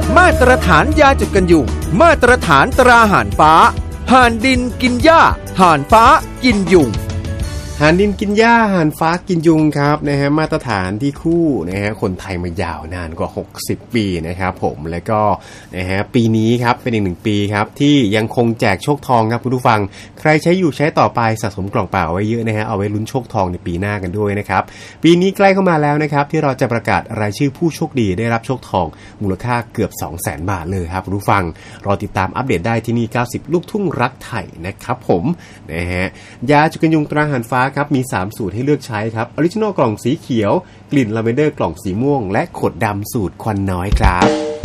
มาตรฐานยาจุดกันยุงมาตรฐานตราห่านฟ้าห่านดินกินหญ้าห่านฟ้ากินยุงห่านดินกินหญ้าห่านฟ้ากินยุงครับนะฮะมาตรฐานที่คู่นะฮะคนไทยมายาวนานกว่า60ปีนะครับผมแล้วก็นะฮะปีนี้ครับเป็นอีก1ปีครับที่ยังคงแจกโชคทองครับคุณผู้ฟังใครใช้อยู่ใช้ต่อไปสะสมกล่องเปล่าไว้เยอะนะฮะเอาไว้ลุ้นโชคทองในปีหน้ากันด้วยนะครับปีนี้ใกล้เข้ามาแล้วนะครับที่เราจะประกาศรายชื่อผู้โชคดีได้รับโชคทองมูลค่าเกือบ 200,000 บาทเลยครับคุณผู้ฟังรอติดตามอัปเดตได้ที่นี่90ลูกทุ่งรักไทยนะครับผมนะฮะยาจุดกันยุงตราห่านฟ้าครับมี3สูตรให้เลือกใช้ครับออริจินอลกล่องสีเขียวกลิ่นลาเวนเดอร์กล่องสีม่วงและขวดดำสูตรควันน้อยครับ